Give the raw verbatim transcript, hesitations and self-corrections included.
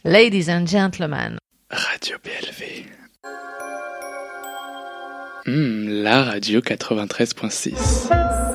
Ladies and gentlemen. Radio B L V. Mmh, la radio quatre-vingt-treize point six.